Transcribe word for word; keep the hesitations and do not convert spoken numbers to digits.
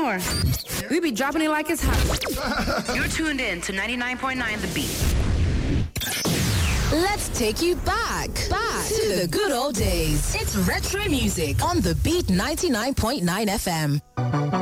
more. We be dropping it like it's hot. You're tuned in to ninety-nine point nine The Beat. Let's take you back, back to the good old days. It's retro music on The Beat ninety-nine point nine F M.